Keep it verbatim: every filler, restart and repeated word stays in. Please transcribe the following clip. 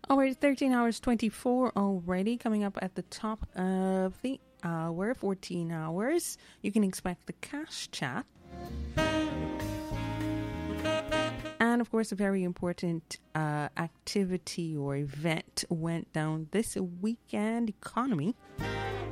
Oh, we're thirteen hours twenty-four already, coming up at the top of the hour, fourteen hours. You can expect the cash chat. And of course, a very important uh, activity or event went down this weekend. Economy.